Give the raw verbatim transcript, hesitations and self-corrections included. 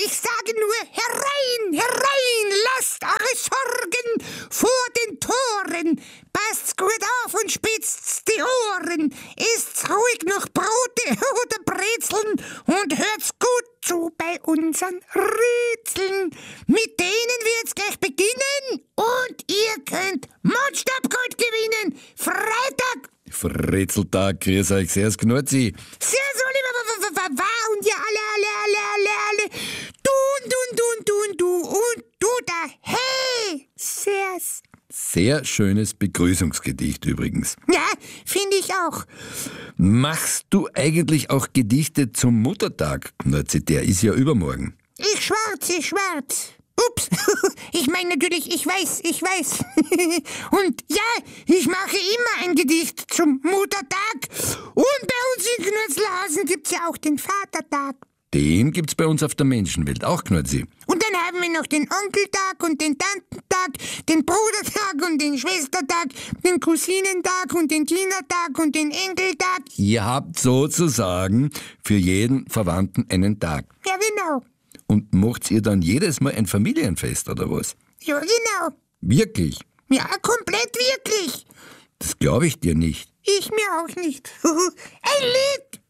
ich sage nur, herein, herein, lasst eure Sorgen vor den Toren. Passt's gut auf und spitzt die Ohren. Isst's ruhig noch Brote oder Brezeln und hört's gut zu bei unseren Rätseln. Mit denen wird's gleich beginnen und ihr könnt Mondstabgold gewinnen. Freitag. Frätzeltag, grüß euch, servus Knurzi. Servus, Oliver, wa, wa, wa, und ihr alle, alle, alle, alle, alle. Du und du und du und du und du und du da. Hey, servus. Sehr schönes Begrüßungsgedicht übrigens. Ja, finde ich auch. Machst du eigentlich auch Gedichte zum Muttertag, Knurzi? Der ist ja übermorgen. Ich schwarz, ich schwarz. Ups, ich meine natürlich, ich weiß, ich weiß. Und ja, ich mache immer ein Gedicht zum Muttertag. Und bei uns in Knurzelhausen gibt's ja auch den Vatertag. Den gibt's bei uns auf der Menschenwelt auch, Knurzi. Und dann haben wir noch den Onkeltag und den Tantentag, den Brudertag und den Schwestertag, den Cousinentag und den Kindertag und den Enkeltag. Ihr habt sozusagen für jeden Verwandten einen Tag. Ja, genau. Und macht ihr dann jedes Mal ein Familienfest, oder was? Ja, genau. Wirklich? Ja, komplett wirklich. Das glaube ich dir nicht. Ich mir auch nicht. Ein Lied!